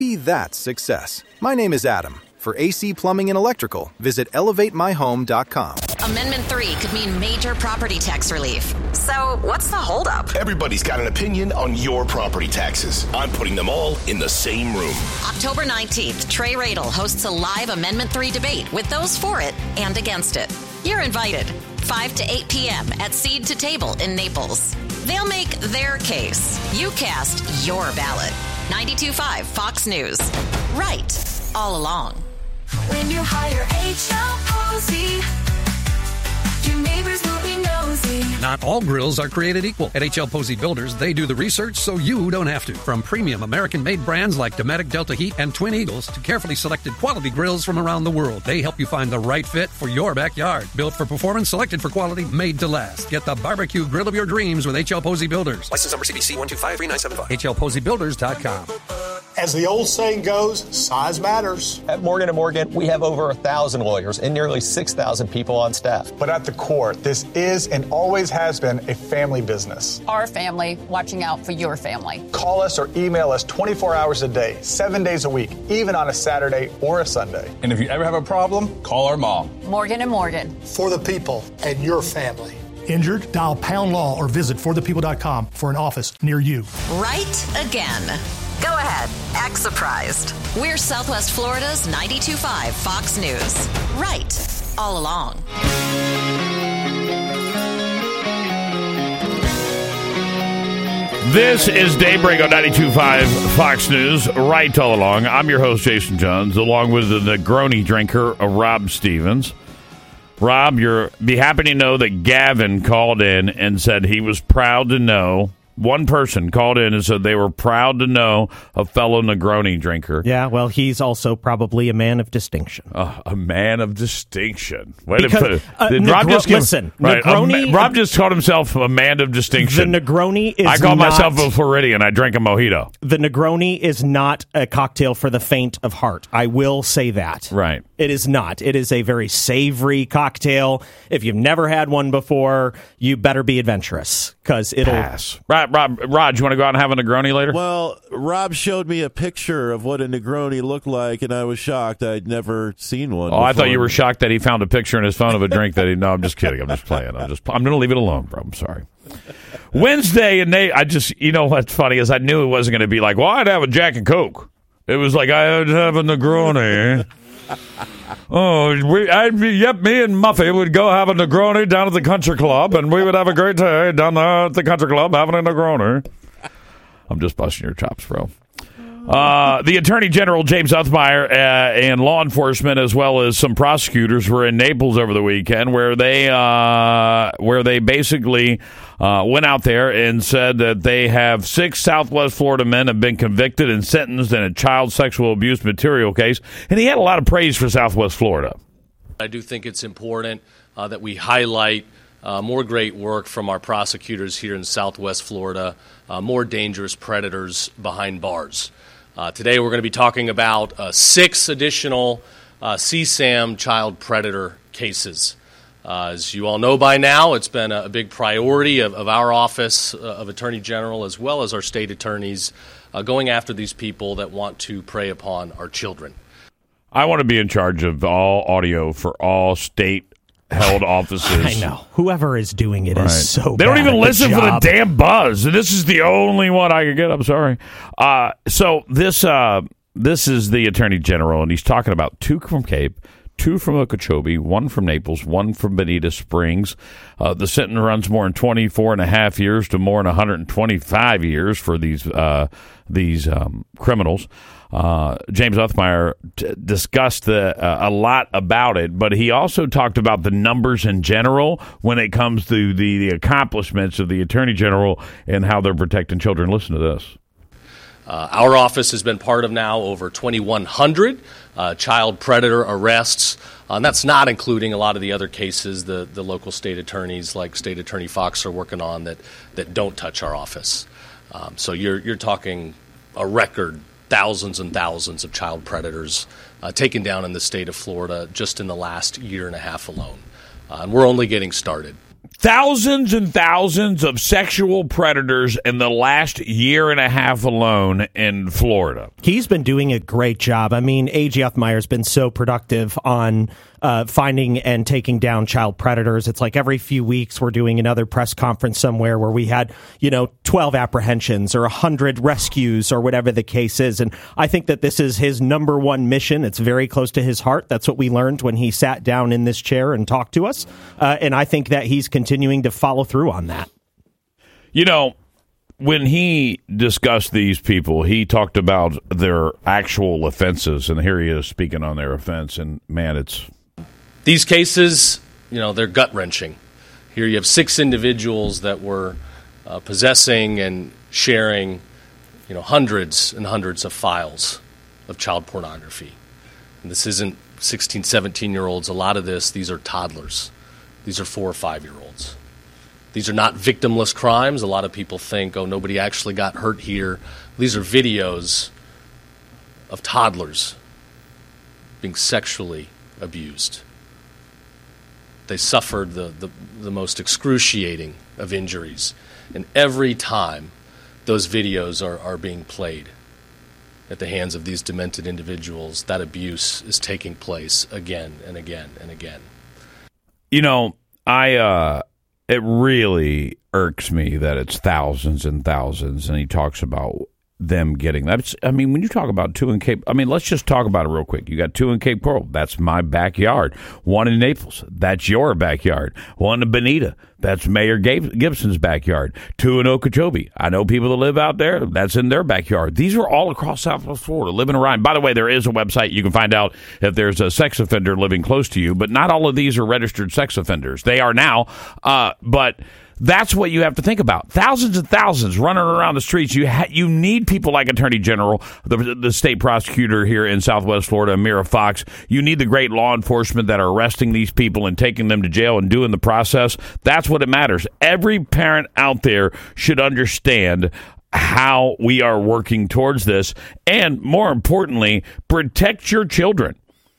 Be that success. My name is Adam. For AC, plumbing, and electrical, visit ElevateMyHome.com. Amendment 3 could mean major property tax relief. So what's the holdup? Everybody's got an opinion on your property taxes. I'm putting them all in the same room. October 19th, Trey Radel hosts a live Amendment 3 debate with those for it and against it. You're invited. 5 to 8 p.m. at Seed to Table in Naples. They'll make their case. You cast your ballot. 92.5 Fox News. Right all along. When you hire H.L. Posey, your neighbors will be nosy. Not all grills are created equal. At H.L. Posey Builders, they do the research so you don't have to. From premium American-made brands like Dometic, Delta Heat, and Twin Eagles to carefully selected quality grills from around the world, they help you find the right fit for your backyard. Built for performance, selected for quality, made to last. Get the barbecue grill of your dreams with H.L. Posey Builders. License number CBC 1253975. HLPoseyBuilders.com. As the old saying goes, size matters. At Morgan & Morgan, we have over 1,000 lawyers and nearly 6,000 people on staff. But at the core, this is and always has been a family business. Our family watching out for your family. Call us or email us 24 hours a day, 7 days a week, even on a Saturday or a Sunday. And if you ever have a problem, call our mom. Morgan & Morgan. For the people and your family. Injured? Dial Pound Law or visit forthepeople.com for an office near you. Right again. Go ahead, act surprised. We're Southwest Florida's 92.5 Fox News. Right all along. This is Daybreak on 92.5 Fox News, right all along. I'm your host, Jason Jones, along with the Negroni drinker, Rob Stevens. Rob, you'll be happy to know that Gavin called in and said he was proud to know. One person called in and said they were proud to know a fellow Negroni drinker. Yeah, well, he's also probably a man of distinction. A man of distinction. Because, Did Rob just listen, right, Negroni... Rob just called himself a man of distinction. The Negroni is I call myself a Floridian. I drink a mojito. The Negroni is not a cocktail for the faint of heart. I will say that. Right. It is not. It is a very savory cocktail. If you've never had one before, you better be adventurous, because it'll... Pass. Right. Rod, you want to go out and have a Negroni later? Well, Rob showed me a picture of what a Negroni looked like, and I was shocked. I'd never seen one before. I thought you were shocked that he found a picture in his phone of a drink that he... No, I'm just kidding. I'm just playing. I'm going to leave it alone, bro. I'm sorry. Wednesday, and you know what's funny is I knew it wasn't going to be like, well, I'd have a Jack and Coke. It was like, I'd have a Negroni. Me and Muffy would go have a Negroni down at the country club, and we would have a great day down there at the country club having a Negroni. I'm just busting your chops, bro. The Attorney General, James Othmeyer, and law enforcement, as well as some prosecutors, were in Naples over the weekend, where they basically went out there and said that they have 6 Southwest Florida men have been convicted and sentenced in a child sexual abuse material case. And he had a lot of praise for Southwest Florida. I do think it's important that we highlight more great work from our prosecutors here in Southwest Florida, more dangerous predators behind bars. Today we're going to be talking about 6 additional CSAM child predator cases. As you all know by now, it's been a big priority of our Office of Attorney General, as well as our state attorneys, going after these people that want to prey upon our children. I want to be in charge of all audio for all state-held offices. I know. Whoever is doing it is so They don't bad even at listen the for the job. damn buzz. This is the only one I could get. I'm sorry. So this is the Attorney General, and he's talking about 2 from Cape, 2 from Okeechobee, 1 from Naples, 1 from Bonita Springs. The sentence runs more than 24 and a half years to more than 125 years for these criminals. James Othmeyer discussed a lot about it, but he also talked about the numbers in general when it comes to the accomplishments of the Attorney General and how they're protecting children. Listen to this. Our office has been part of now over 2,100 child predator arrests. And that's not including a lot of the other cases the local state attorneys like State Attorney Fox are working on that don't touch our office. So you're talking a record thousands and thousands of child predators taken down in the state of Florida just in the last year and a half alone. And we're only getting started. Thousands and thousands of sexual predators in the last year and a half alone in Florida. He's been doing a great job. I mean, A.G. Uthmeier's been so productive on finding and taking down child predators. It's like every few weeks we're doing another press conference somewhere where we had, 12 apprehensions or 100 rescues or whatever the case is. And I think that this is his number one mission. It's very close to his heart. That's what we learned when he sat down in this chair and talked to us. And I think that he's continuing to follow through on that. When he discussed these people, he talked about their actual offenses. And here he is speaking on their offense. And, man, it's... These cases, they're gut-wrenching. Here you have 6 individuals that were possessing and sharing, hundreds and hundreds of files of child pornography. And this isn't 16, 17-year-olds. A lot of these are toddlers. These are 4 or 5-year-olds. These are not victimless crimes. A lot of people think, nobody actually got hurt here. These are videos of toddlers being sexually abused. They suffered the most excruciating of injuries. And every time those videos are being played at the hands of these demented individuals, that abuse is taking place again and again and again. It really irks me that it's thousands and thousands, and he talks about them getting that. When you talk about 2 in Cape, let's just talk about it real quick. You got 2 in Cape Coral. That's my backyard. 1 in Naples. That's your backyard. 1 in Bonita. That's Mayor Gibson's backyard. 2 in Okeechobee. I know people that live out there. That's in their backyard. These are all across Southwest Florida, living around. By the way, there is a website. You can find out if there's a sex offender living close to you, but not all of these are registered sex offenders. They are now, but... That's what you have to think about. Thousands and thousands running around the streets. You need people like Attorney General, the state prosecutor here in Southwest Florida, Amira Fox. You need the great law enforcement that are arresting these people and taking them to jail and doing the process. That's what it matters. Every parent out there should understand how we are working towards this. And more importantly, protect your children.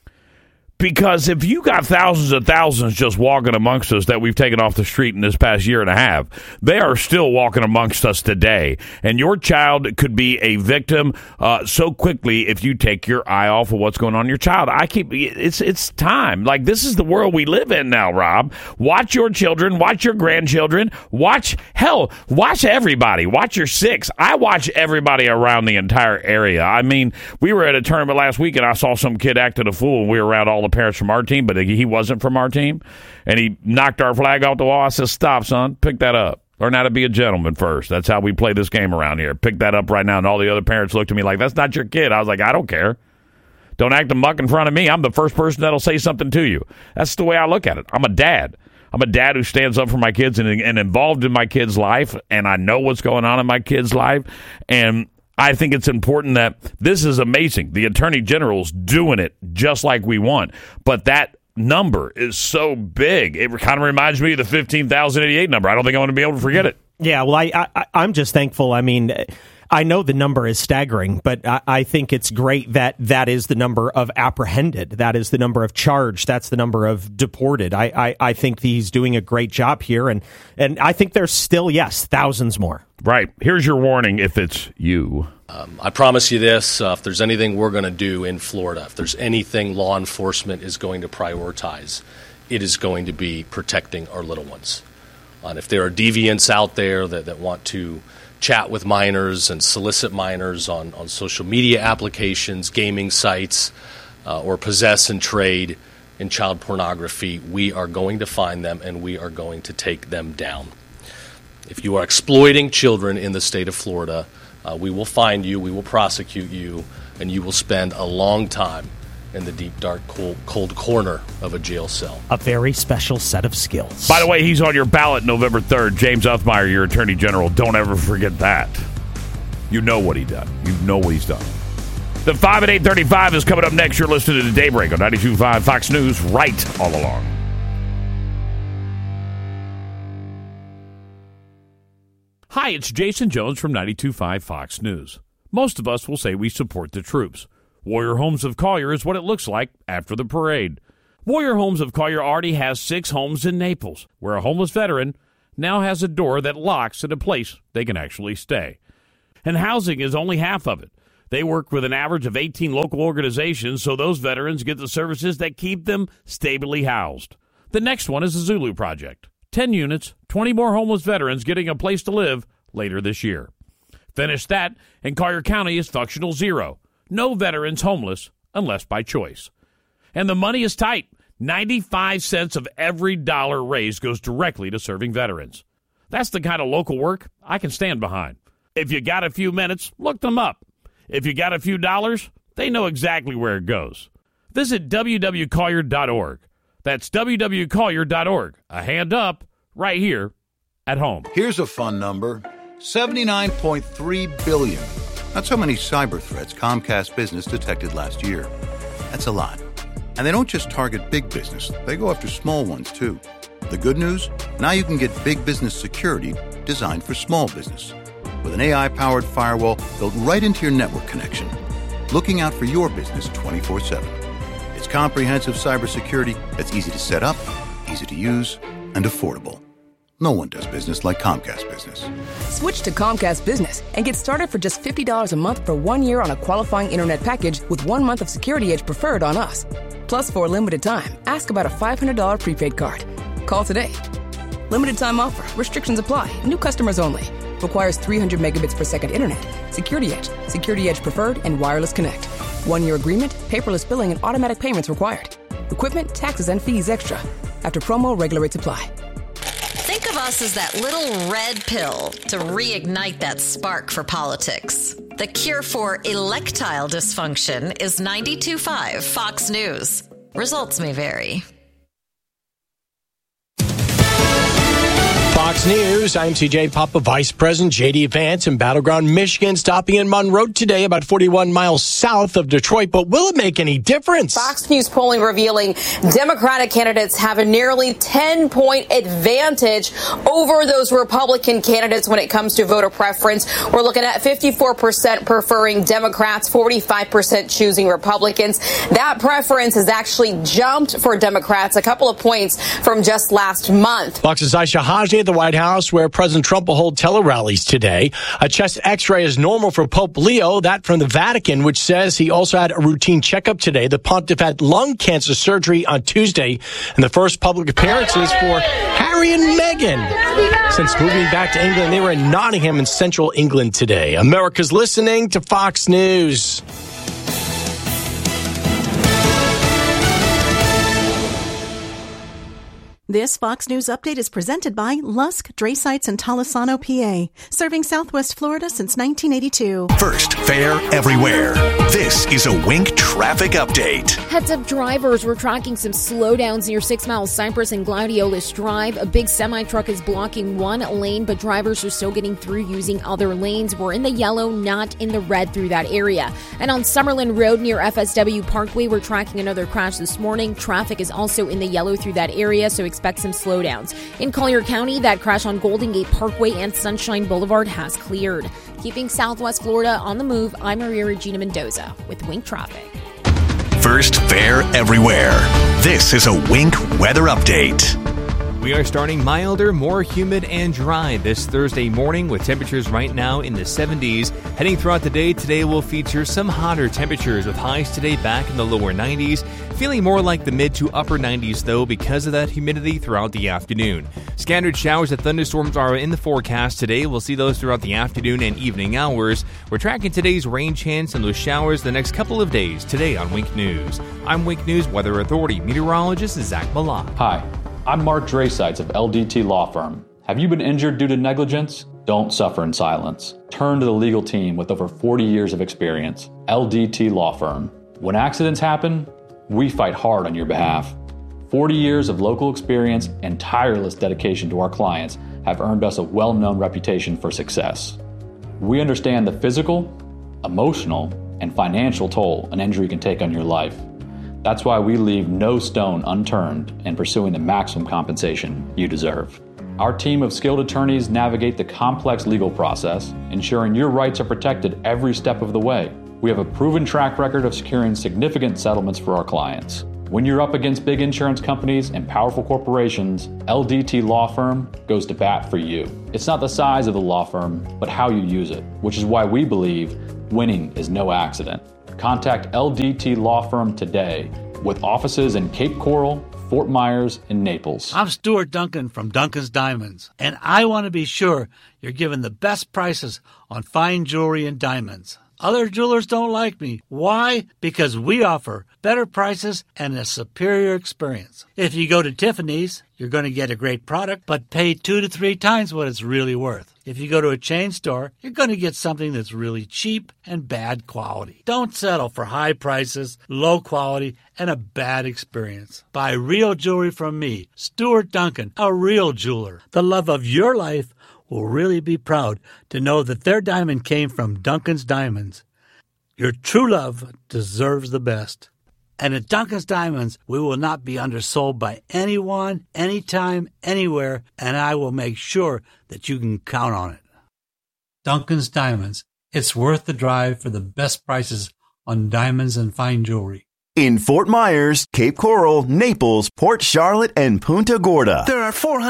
Because if you got thousands and thousands just walking amongst us that we've taken off the street in this past year and a half, they are still walking amongst us today. And your child could be a victim so quickly if you take your eye off of what's going on in your child. It's time. Like, this is the world we live in now, Rob. Watch your children. Watch your grandchildren. Watch everybody. Watch your 6. I watch everybody around the entire area. We were at a tournament last week, and I saw some kid acting a fool, and we were around all the parents from our team, but he wasn't from our team, and he knocked our flag off the wall. I said, "Stop, son. Pick that up. Learn how to be a gentleman first. That's how we play this game around here. Pick that up right now." And all the other parents looked at me like, "That's not your kid." I was like, "I don't care. Don't act a muck in front of me. I'm the first person that'll say something to you." That's the way I look at it. I'm a dad. I'm a dad who stands up for my kids and involved in my kid's life, and I know what's going on in my kid's life, and I think it's important that this is amazing. The Attorney General's doing it just like we want. But that number is so big. It kind of reminds me of the 15,088 number. I don't think I'm going to be able to forget it. Yeah, well, I'm just thankful. I know the number is staggering, but I think it's great that that is the number of apprehended. That is the number of charged. That's the number of deported. I think he's doing a great job here. And I think there's still, thousands more. Right. Here's your warning if it's you. I promise you this, if there's anything we're going to do in Florida, if there's anything law enforcement is going to prioritize, it is going to be protecting our little ones. And if there are deviants out there that want to chat with minors and solicit minors on social media applications, gaming sites, or possess and trade in child pornography, we are going to find them and we are going to take them down. If you are exploiting children in the state of Florida, we will find you, we will prosecute you, and you will spend a long time in the deep, dark, cold corner of a jail cell. A very special set of skills. By the way, he's on your ballot November 3rd. James Uthmeier, your Attorney General. Don't ever forget that. You know what he done. You know what he's done. The 5 at 8:35 is coming up next. You're listening to Daybreak on 92.5 Fox News, right all along. Hi, it's Jason Jones from 92.5 Fox News. Most of us will say we support the troops. Warrior Homes of Collier is what it looks like after the parade. Boyer Homes of Collier already has 6 homes in Naples, where a homeless veteran now has a door that locks at a place they can actually stay. And housing is only half of it. They work with an average of 18 local organizations, so those veterans get the services that keep them stably housed. The next one is the Zulu Project. 10 units, 20 more homeless veterans getting a place to live later this year. Finish that, and Collier County is functional zero. No veterans homeless unless by choice. And the money is tight. 95 cents of every dollar raised goes directly to serving veterans. That's the kind of local work I can stand behind. If you got a few minutes, look them up. If you got a few dollars, they know exactly where it goes. Visit www.collier.org. That's www.collier.org. A hand up right here at home. Here's a fun number. 79.3 billion. That's how many cyber threats Comcast Business detected last year. That's a lot. And they don't just target big business. They go after small ones, too. The good news? Now you can get big business security designed for small business. With an AI-powered firewall built right into your network connection. Looking out for your business 24/7. It's comprehensive cybersecurity that's easy to set up, easy to use, and affordable. No one does business like Comcast Business. Switch to Comcast Business and get started for just $50 a month for 1 year on a qualifying internet package with 1 month of Security Edge Preferred on us. Plus, for a limited time, ask about a $500 prepaid card. Call today. Limited time offer. Restrictions apply. New customers only. Requires 300 megabits per second internet. Security Edge, Security Edge Preferred, and Wireless Connect. 1 year agreement, paperless billing, and automatic payments required. Equipment, taxes, and fees extra. After promo, regular rates apply. Think of us as that little red pill to reignite that spark for politics. The cure for electile dysfunction is 92.5 Fox News. Results may vary. Fox News, I'm CJ Papa. Vice President J.D. Vance in Battleground, Michigan, stopping in Monroe today, about 41 miles south of Detroit. But will it make any difference? Fox News polling revealing Democratic candidates have a nearly 10-point advantage over those Republican candidates when it comes to voter preference. We're looking at 54% preferring Democrats, 45% choosing Republicans. That preference has actually jumped for Democrats a couple of points from just last month. Fox's Aisha Hajni at the White House, where President Trump will hold tele-rallies today. A chest x-ray is normal for Pope Leo, that from the Vatican, which says he also had a routine checkup today. The pontiff had lung cancer surgery on Tuesday, and the first public appearances for Harry and Meghan. Since moving back to England, they were in Nottingham in central England today. America's listening to Fox News. This Fox News update is presented by Lusk Dray Sites in Talisano, PA, serving Southwest Florida since 1982. First, fair everywhere. This is a Wink traffic update. Heads up drivers, we're tracking some slowdowns near 6 Mile Cypress and Gladiolus Drive. A big semi-truck is blocking one lane, but drivers are still getting through using other lanes. We're in the yellow, not in the red through that area. And on Summerlin Road near FSW Parkway, we're tracking another crash this morning. Traffic is also in the yellow through that area, so expect some slowdowns. In Collier County, that crash on Golden Gate Parkway and Sunshine Boulevard has cleared. Keeping Southwest Florida on the move, I'm Maria Regina Mendoza with Wink Traffic. First, fair everywhere. This is a Wink weather update. We are starting milder, more humid, and dry this Thursday morning with temperatures right now in the 70s. Heading throughout the day, today will feature some hotter temperatures with highs today back in the lower 90s. Feeling more like the mid to upper 90s, though, because of that humidity throughout the afternoon. Scattered showers and thunderstorms are in the forecast today. We'll see those throughout the afternoon and evening hours. We're tracking today's rain chance and those showers the next couple of days today on Wink News. I'm Wink News Weather Authority meteorologist Zach Malott. Hi, I'm Mark Draysites of LDT Law Firm. Have you been injured due to negligence? Don't suffer in silence. Turn to the legal team with over 40 years of experience. LDT Law Firm. When accidents happen, we fight hard on your behalf. 40 years of local experience and tireless dedication to our clients have earned us a well-known reputation for success. We understand the physical, emotional, and financial toll an injury can take on your life. That's why we leave no stone unturned in pursuing the maximum compensation you deserve. Our team of skilled attorneys navigate the complex legal process, ensuring your rights are protected every step of the way. We have a proven track record of securing significant settlements for our clients. When you're up against big insurance companies and powerful corporations, LDT Law Firm goes to bat for you. It's not the size of the law firm, but how you use it, which is why we believe winning is no accident. Contact LDT Law Firm today with offices in Cape Coral, Fort Myers, and Naples. I'm Stuart Duncan from Duncan's Diamonds, and I want to be sure you're given the best prices on fine jewelry and diamonds. Other jewelers don't like me. Why? Because we offer better prices and a superior experience. If you go to Tiffany's, you're going to get a great product, but pay 2 to 3 times what it's really worth. If you go to a chain store, you're going to get something that's really cheap and bad quality. Don't settle for high prices, low quality, and a bad experience. Buy real jewelry from me, Stuart Duncan, a real jeweler. The love of your life will really be proud to know that their diamond came from Duncan's Diamonds. Your true love deserves the best. And at Duncan's Diamonds, we will not be undersold by anyone, anytime, anywhere, and I will make sure that you can count on it. Duncan's Diamonds. It's worth the drive for the best prices on diamonds and fine jewelry. In Fort Myers, Cape Coral, Naples, Port Charlotte, and Punta Gorda. There are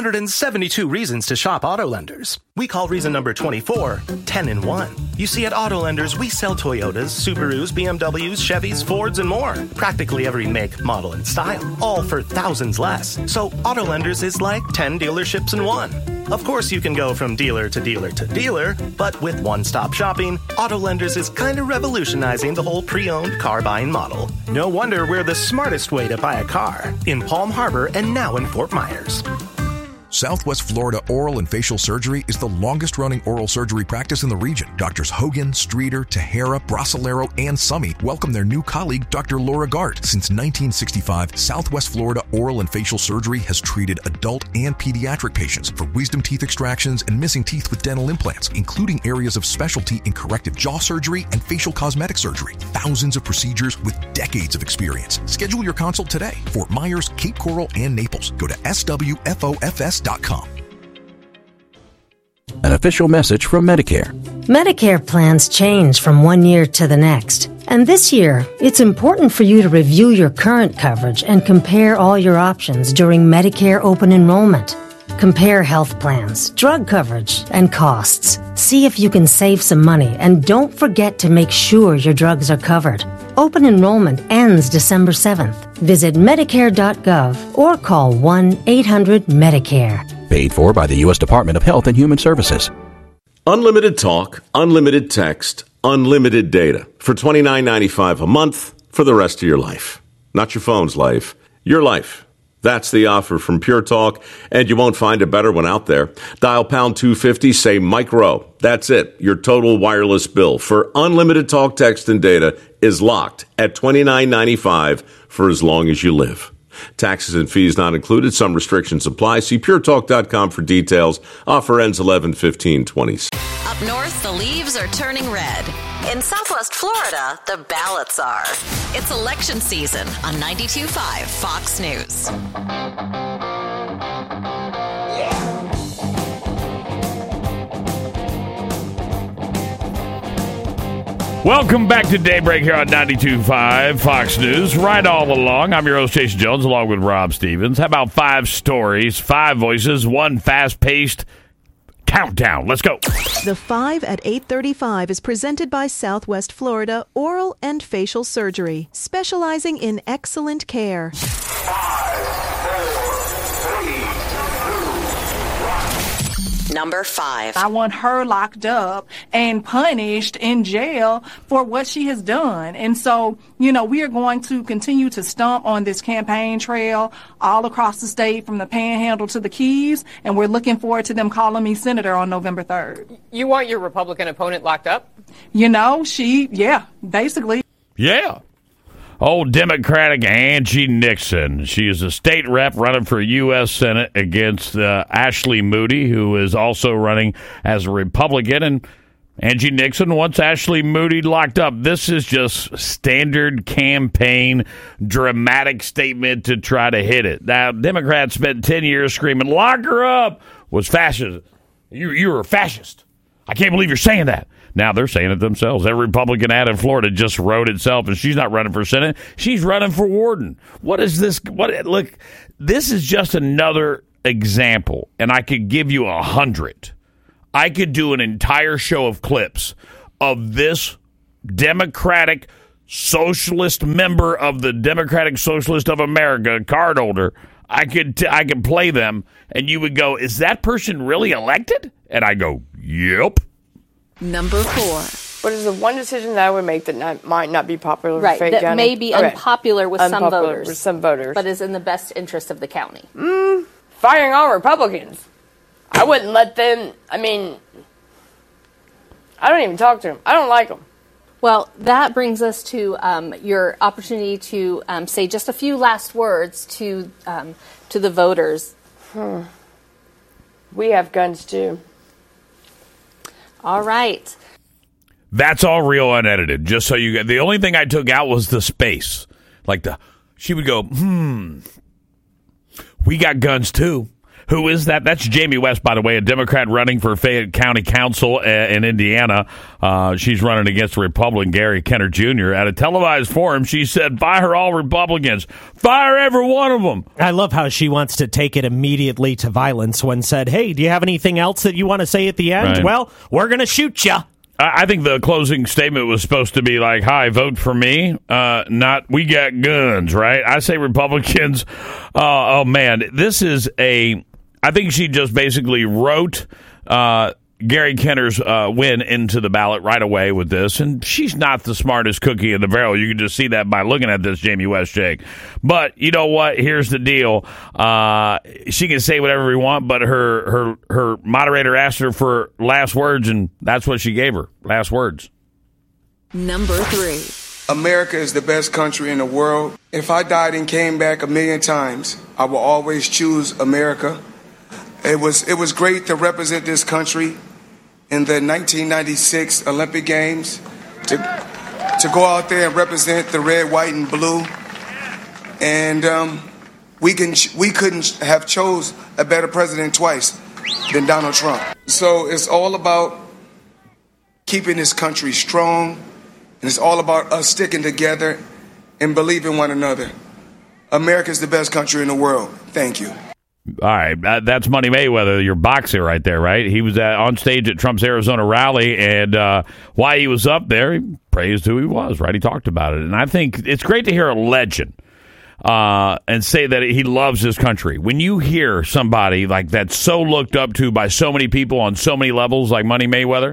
472 reasons to shop Auto Lenders. We call reason number 24, 10 in 1. You see, at Auto Lenders, we sell Toyotas, Subarus, BMWs, Chevys, Fords, and more. Practically every make, model, and style. All for thousands less. So Auto Lenders is like 10 dealerships in one. Of course, you can go from dealer to dealer to dealer, but with one-stop shopping, Auto Lenders is kind of revolutionizing the whole pre-owned car buying model. No wonder we're the smartest way to buy a car. In Palm Harbor and now in Fort Myers. Southwest Florida Oral and Facial Surgery is the longest-running oral surgery practice in the region. Doctors Hogan, Streeter, Tejera, Bracalero, and Summy welcome their new colleague, Dr. Laura Gart. Since 1965, Southwest Florida Oral and Facial Surgery has treated adult and pediatric patients for wisdom teeth extractions and missing teeth with dental implants, including areas of specialty in corrective jaw surgery and facial cosmetic surgery. Thousands of procedures with decades of experience. Schedule your consult today. Fort Myers, Cape Coral, and Naples. Go to swfofs.com. An official message from Medicare. Medicare plans change from one year to the next. And this year, it's important for you to review your current coverage and compare all your options during Medicare open enrollment. Compare health plans, drug coverage, and costs. See if you can save some money, and don't forget to make sure your drugs are covered. Open enrollment ends December 7th. Visit Medicare.gov or call 1-800-MEDICARE. Paid for by the U.S. Department of Health and Human Services. Unlimited talk, unlimited text, unlimited data for $29.95 a month for the rest of your life. Not your phone's life, your life. That's the offer from Pure Talk, and you won't find a better one out there. Dial pound 250, say Mike Rowe. That's it. Your total wireless bill for unlimited talk, text, and data is locked at $29.95 for as long as you live. Taxes and fees not included. Some restrictions apply. See puretalk.com for details. Offer ends 11/15/20. Up north, the leaves are turning red. In Southwest Florida, the ballots are. It's election season on 92.5 Fox News. Welcome back to Daybreak here on 92.5 Fox News. Right all along, I'm your host, Jason Jones, along with Rob Stevens. How about 5 stories, 5 voices, 1 fast-paced countdown? Let's go. The 5 at 8:35 is presented by Southwest Florida Oral and Facial Surgery, specializing in excellent care. Number 5. I want her locked up and punished in jail for what she has done. And so, we are going to continue to stomp on this campaign trail all across the state from the Panhandle to the Keys. And we're looking forward to them calling me senator on November 3rd. You want your Republican opponent locked up? Basically. Yeah. Old Democratic Angie Nixon. She is a state rep running for U.S. Senate against Ashley Moody, who is also running as a Republican. And Angie Nixon wants Ashley Moody locked up. This is just standard campaign, dramatic statement to try to hit it. Now, Democrats spent 10 years screaming, "Lock her up," was fascist. You're a fascist. I can't believe you're saying that. Now they're saying it themselves. Every Republican ad in Florida just wrote itself, and she's not running for Senate. She's running for warden. What is this? Look, this is just another example, and I could give you 100. I could do an entire show of clips of this Democratic Socialist member of the Democratic Socialist of America, card holder. I could play them, and you would go, is that person really elected? And I go, yep. Number 4. What is the one decision that I would make that might not be popular Right, with Fayette that County? may be unpopular with some voters. With some voters. But is in the best interest of the county. Firing all Republicans. I wouldn't let them, I don't even talk to them. I don't like them. Well, that brings us to your opportunity to say just a few last words to the voters. We have guns too. All right. That's all real unedited. Just so you get, the only thing I took out was the space. She would go, we got guns too. Who is that? That's Jamie West, by the way, a Democrat running for Fayette County Council in Indiana. She's running against Republican Gary Kenner Jr. At a televised forum, she said, fire all Republicans. Fire every one of them. I love how she wants to take it immediately to violence when said, hey, do you have anything else that you want to say at the end? Right. Well, we're going to shoot you. I think the closing statement was supposed to be like, hi, vote for me, not we got guns, right? I say Republicans. Oh, man, this is I think she just basically wrote Gary Kenner's win into the ballot right away with this, and she's not the smartest cookie in the barrel. You can just see that by looking at this Jamie West Jake. But you know what? Here's the deal. She can say whatever we want, but her moderator asked her for last words, and that's what she gave her, last words. Number 3. America is the best country in the world. If I died and came back 1,000,000 times, I will always choose America. It was great to represent this country in the 1996 Olympic Games, to go out there and represent the red, white, and blue. And we couldn't have chose a better president twice than Donald Trump. So it's all about keeping this country strong, and it's all about us sticking together and believing one another. America's the best country in the world. Thank you. All right, that's Money Mayweather, your boxer right there, right? He was on stage at Trump's Arizona rally, and while he was up there, he praised who he was, right? He talked about it. And I think it's great to hear a legend and say that he loves his country. When you hear somebody like that so looked up to by so many people on so many levels, like Floyd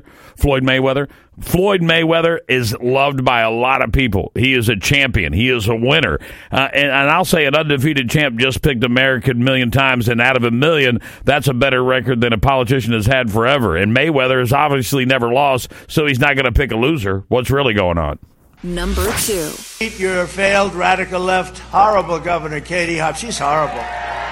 Mayweather is loved by a lot of people. He is a champion. He is a winner. And I'll say an undefeated champ just picked America 1,000,000 times, and out of 1,000,000, that's a better record than a politician has had forever. And Mayweather has obviously never lost, so he's not going to pick a loser. What's really going on? Number 2. Your failed radical left, horrible governor, Katie Hobbs. She's horrible.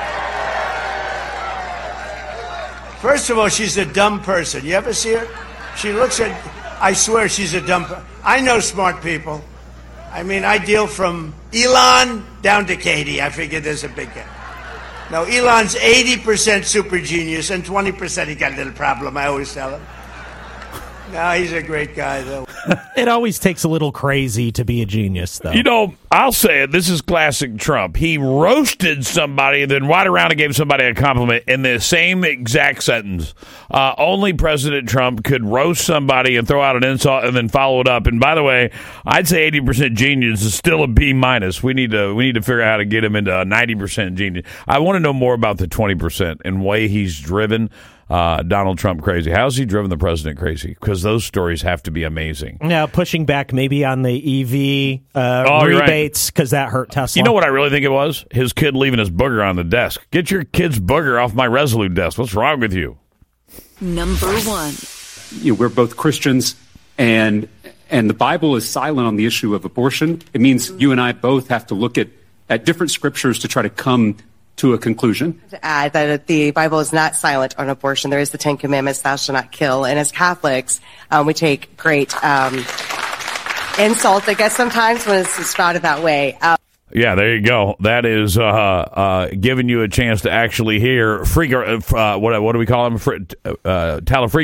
First of all, she's a dumb person. You ever see her? She looks at... I swear she's a dumb... I know smart people. I deal from Elon down to Katie. I figure there's a big gap. No, Elon's 80% super genius, and 20% he got a little problem, I always tell him. No, he's a great guy, though. It always takes a little crazy to be a genius, though. You know, I'll say it. This is classic Trump. He roasted somebody, then right around and gave somebody a compliment in the same exact sentence. Only President Trump could roast somebody and throw out an insult and then follow it up. And by the way, I'd say 80% genius is still a B minus. We need to figure out how to get him into a 90% genius. I want to know more about the 20% and way he's driven Donald Trump crazy. How's he driven the president crazy? Because those stories have to be amazing. Now, pushing back maybe on the EV rebates, because that hurt Tesla. You know what I really think it was? His kid leaving his booger on the desk. Get your kid's booger off my Resolute desk. What's wrong with you? Number 1. We're both Christians, and the Bible is silent on the issue of abortion. It means you and I both have to look at different scriptures to try to come to a conclusion. To add that the Bible is not silent on abortion. There is the 10 Commandments, thou shalt not kill. And as Catholics, we take great insult, I guess, sometimes when it's sprouted that way. Yeah, there you go. That is giving you a chance to actually hear Frico. What do we call him? Talafrico.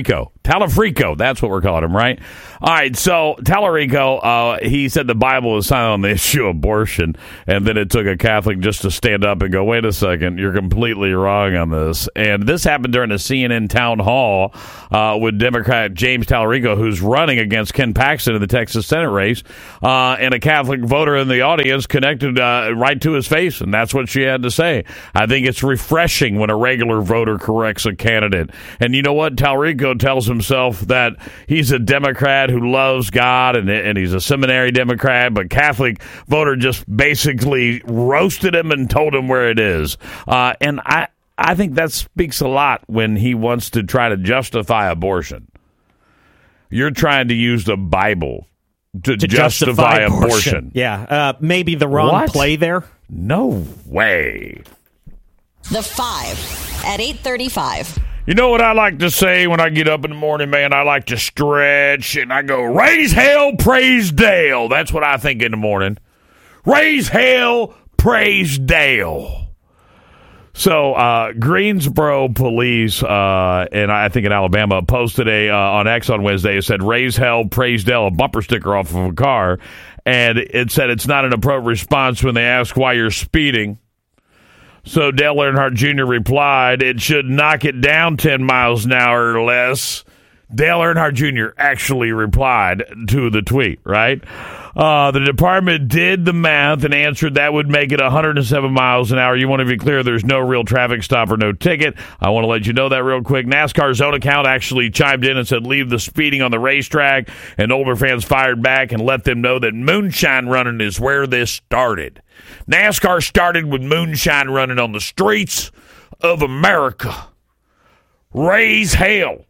Talarico, that's what we're calling him, right? All right, so Talarico, he said the Bible is silent on the issue of abortion, and then it took a Catholic just to stand up and go, wait a second, you're completely wrong on this. And this happened during a CNN town hall with Democrat James Talarico, who's running against Ken Paxton in the Texas Senate race, and a Catholic voter in the audience connected right to his face, and that's what she had to say. I think it's refreshing when a regular voter corrects a candidate. And you know what? Talarico tells himself that he's a Democrat who loves God, and he's a seminary Democrat, but Catholic voter just basically roasted him and told him where it is. And I think that speaks a lot when he wants to try to justify abortion. You're trying to use the Bible to justify abortion. Yeah, maybe the wrong play there. No way. The 5 at 8:35. You know what I like to say when I get up in the morning, man? I like to stretch, and I go, raise hell, praise Dale. That's what I think in the morning. Raise hell, praise Dale. So Greensboro police, and I think in Alabama, posted on X on Wednesday. It said, raise hell, praise Dale, a bumper sticker off of a car. And it said it's not an appropriate response when they ask why you're speeding. So Dale Earnhardt Jr. replied, it should knock it down 10 miles an hour or less. Dale Earnhardt Jr. actually replied to the tweet, right? The department did the math and answered that would make it 107 miles an hour. You want to be clear, there's no real traffic stop or no ticket. I want to let you know that real quick. NASCAR's own account actually chimed in and said, leave the speeding on the racetrack. And older fans fired back and let them know that moonshine running is where this started. NASCAR started with moonshine running on the streets of America. Raise hell.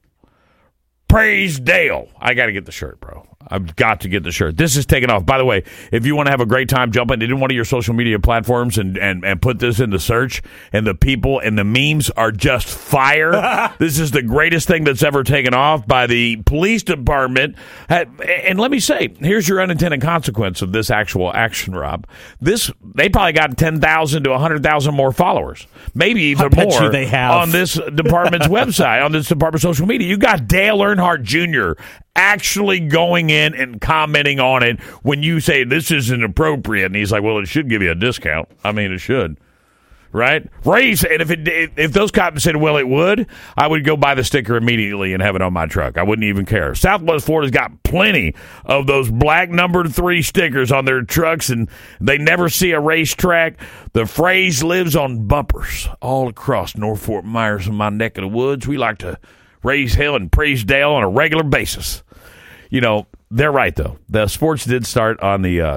Praise Dale. I got to get the shirt, bro. I've got to get the shirt. This is taking off. By the way, if you want to have a great time, jump into one of your social media platforms and put this into search, and the people and the memes are just fire. This is the greatest thing that's ever taken off by the police department. And let me say, here's your unintended consequence of this actual action, Rob. They probably got 10,000 to 100,000 more followers, maybe even more they have. on this department's website, on this department's social media. You got Dale Earnhardt Jr. actually going in and commenting on it when you say this isn't appropriate, and he's like, well, it should give you a discount. I mean, it should, right? Raise, and if those cops said, well, it would, I would go buy the sticker immediately and have it on my truck. I wouldn't even care. Southwest Florida's got plenty of those black numbered 3 stickers on their trucks, and they never see a racetrack. The phrase lives on bumpers all across North Fort Myers and my neck of the woods. We like to raise hell and praise Dale on a regular basis. You know, they're right, though. The sports did start on the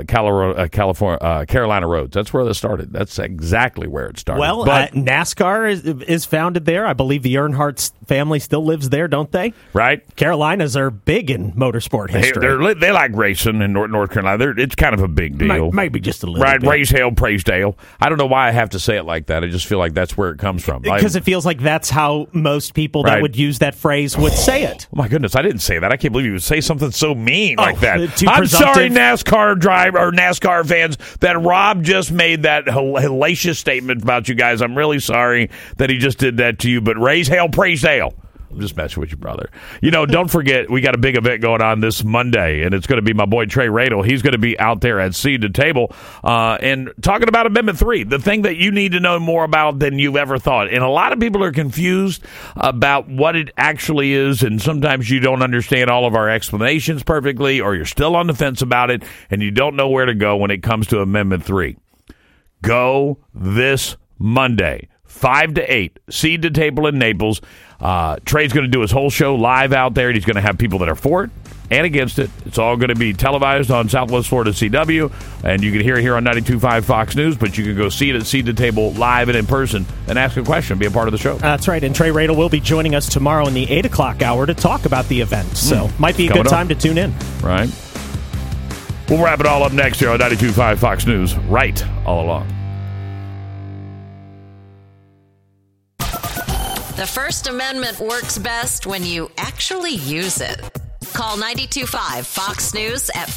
Carolina roads. That's where they started. That's exactly where it started. Well, NASCAR is founded there. I believe the Earnhardt family still lives there, don't they? Right. Carolinas are big in motorsport history. They like racing in North Carolina. It's kind of a big deal. Maybe just a little bit. Right, raise hell, praise Dale. I don't know why I have to say it like that. I just feel like that's where it comes from. Because it feels like that's how most people that would use that phrase would say it. Oh, my goodness. I didn't say that. I can't believe you would say something so mean like that. I'm sorry, NASCAR driver or NASCAR fans, that Rob just made that hellacious statement about you guys. I'm really sorry that he just did that to you, but raise hell, praise Dale. I'm just messing with you, brother. You know, don't forget, we got a big event going on this Monday, and it's going to be my boy Trey Radel. He's going to be out there at Seed to Table and talking about Amendment 3, the thing that you need to know more about than you've ever thought. And a lot of people are confused about what it actually is, and sometimes you don't understand all of our explanations perfectly, or you're still on the fence about it, and you don't know where to go when it comes to Amendment 3. Go this Monday, 5 to 8, Seed to Table in Naples. Trey's going to do his whole show live out there, and he's going to have people that are for it and against it. It's all going to be televised on Southwest Florida CW, and you can hear it here on 92.5 Fox News, but you can go see it at Seed to Table live and in person and ask a question, be a part of the show. That's right, and Trey Radel will be joining us tomorrow in the 8 o'clock hour to talk about the event, so might be a good time to tune in. Right. We'll wrap it all up next here on 92.5 Fox News, right all along. The First Amendment works best when you actually use it. Call 92.5 Fox News at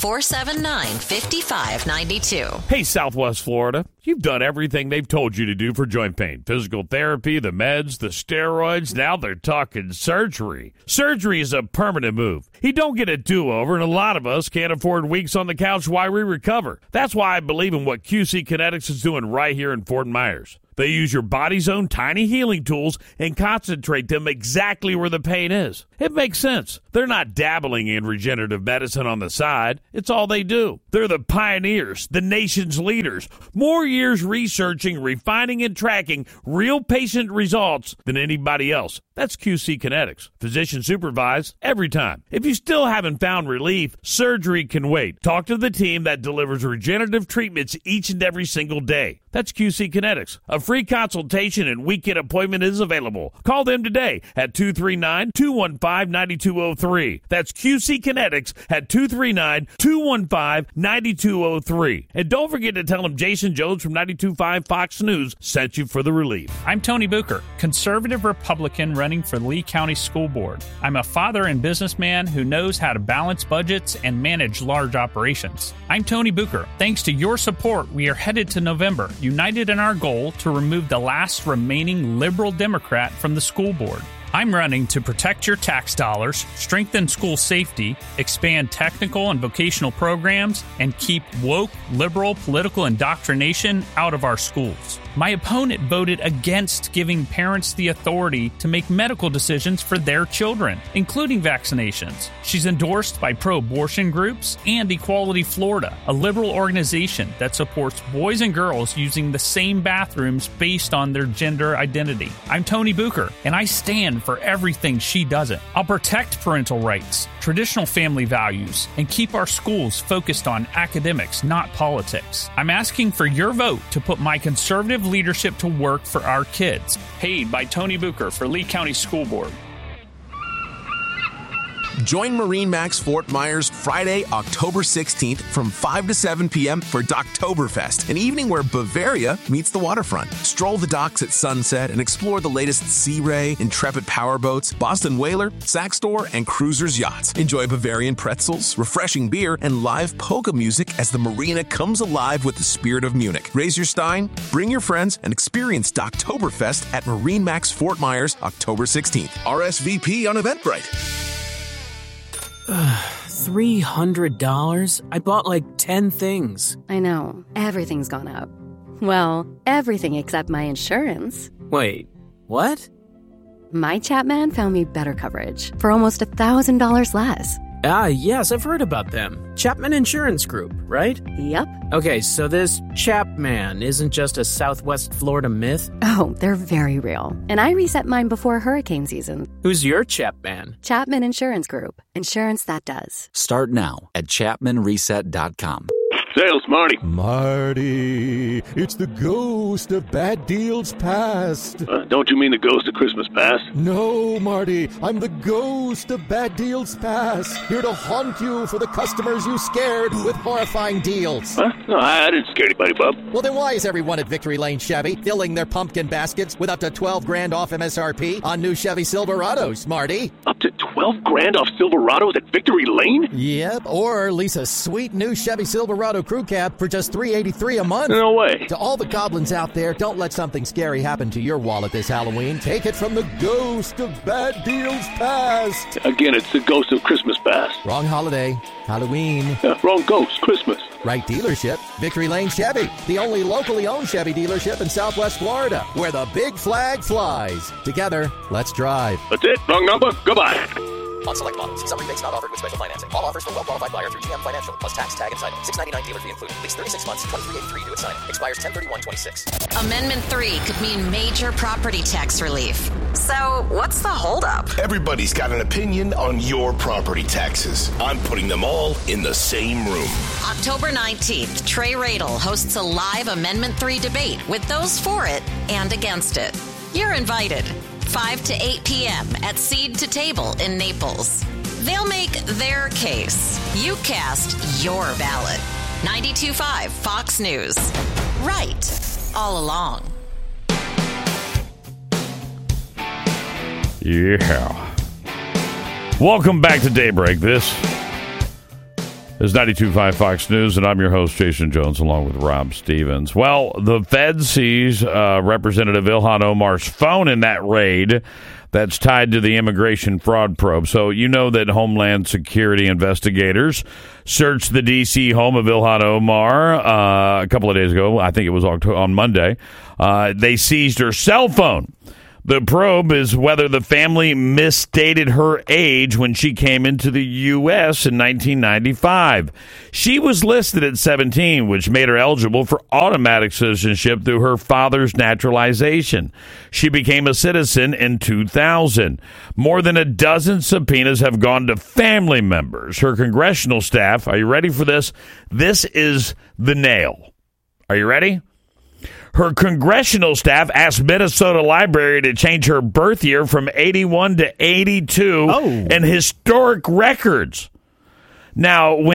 479-5592. Hey, Southwest Florida, you've done everything they've told you to do for joint pain. Physical therapy, the meds, the steroids. Now they're talking surgery. Surgery is a permanent move. You don't get a do-over, and a lot of us can't afford weeks on the couch while we recover. That's why I believe in what QC Kinetics is doing right here in Fort Myers. They use your body's own tiny healing tools and concentrate them exactly where the pain is. It makes sense. They're not dabbling in regenerative medicine on the side. It's all they do. They're the pioneers, the nation's leaders. More years researching, refining, and tracking real patient results than anybody else. That's QC Kinetics. Physician supervised every time. If you still haven't found relief, surgery can wait. Talk to the team that delivers regenerative treatments each and every single day. That's QC Kinetics. A free consultation and weekend appointment is available. Call them today at 239-215-9203. That's QC Kinetics at 239-215-9203. And don't forget to tell them Jason Jones from 92.5 Fox News sent you for the relief. I'm Tony Bucher, conservative Republican running for Lee County School Board. I'm a father and businessman who knows how to balance budgets and manage large operations. I'm Tony Bucher. Thanks to your support, we are headed to November, united in our goal to remove the last remaining liberal Democrat from the school board. I'm running to protect your tax dollars, strengthen school safety, expand technical and vocational programs, and keep woke, liberal political indoctrination out of our schools. My opponent voted against giving parents the authority to make medical decisions for their children, including vaccinations. She's endorsed by pro-abortion groups and Equality Florida, a liberal organization that supports boys and girls using the same bathrooms based on their gender identity. I'm Tony Bucher, and I stand for everything she doesn't. I'll protect parental rights, traditional family values, and keep our schools focused on academics, not politics. I'm asking for your vote to put my conservative leadership to work for our kids. Paid by Tony Bucher for Lee County School Board. Join MarineMax Fort Myers Friday, October 16th from 5 to 7 p.m. for Doctoberfest, an evening where Bavaria meets the waterfront. Stroll the docks at sunset and explore the latest Sea Ray, Intrepid powerboats, Boston Whaler, Saxtor, and Cruisers yachts. Enjoy Bavarian pretzels, refreshing beer, and live polka music as the marina comes alive with the spirit of Munich. Raise your stein, bring your friends, and experience Doctoberfest at MarineMax Fort Myers, October 16th. RSVP on Eventbrite. $300? I bought like 10 things. I know. Everything's gone up. Well, everything except my insurance. Wait, what? My Chapman found me better coverage for almost $1,000 less. Ah, yes, I've heard about them. Chapman Insurance Group, right? Yep. Okay, so this Chapman isn't just a Southwest Florida myth? Oh, they're very real. And I reset mine before hurricane season. Who's your Chapman? Chapman Insurance Group. Insurance that does. Start now at ChapmanReset.com. Sales, Marty. Marty, it's the ghost of bad deals past. Don't you mean the ghost of Christmas past? No, Marty, I'm the ghost of bad deals past. Here to haunt you for the customers you scared with horrifying deals. Huh? No, I didn't scare anybody, Bub. Well, then why is everyone at Victory Lane Chevy filling their pumpkin baskets with up to $12,000 off MSRP on new Chevy Silverados, Marty? Up to $12,000 off Silverados at Victory Lane? Yep, or lease a sweet new Chevy Silverado crew cab for just $383 a month. No way. To all the goblins out there, don't let something scary happen to your wallet this Halloween. Take it from the ghost of bad deals past. Again, it's the ghost of Christmas past. Wrong holiday. Halloween. Wrong ghost. Christmas. Right dealership. Victory Lane Chevy. The only locally owned Chevy dealership in Southwest Florida, where the big flag flies. Together, let's drive. That's it. Wrong number. Goodbye. On select models. Some rebates not offered with special financing. All offers from well-qualified buyer through GM Financial, plus tax, tag, and signing. $699 dealer fee included. Lease 36 months, $23.83 due at signing. Expires 10/31/26. Amendment 3 could mean major property tax relief. So, what's the holdup? Everybody's got an opinion on your property taxes. I'm putting them all in the same room. October 19th, Trey Radel hosts a live Amendment 3 debate with those for it and against it. You're invited. 5 to 8 p.m. at Seed to Table in Naples. They'll make their case. You cast your ballot. 92.5 Fox News. Right all along. Yeah. Welcome back to Daybreak. This is 92.5 Fox News, and I'm your host, Jason Jones, along with Rob Stevens. Well, the Fed seized Representative Ilhan Omar's phone in that raid that's tied to the immigration fraud probe. So you know that Homeland Security investigators searched the D.C. home of Ilhan Omar a couple of days ago. I think it was on Monday. They seized her cell phone. The probe is whether the family misstated her age when she came into the U.S. in 1995. She was listed at 17, which made her eligible for automatic citizenship through her father's naturalization. She became a citizen in 2000. More than a dozen subpoenas have gone to family members. Her congressional staff, are you ready for this? This is the nail. Are you ready? Her congressional staff asked Minnesota Library to change her birth year from 81 to 82 in historic records. Now,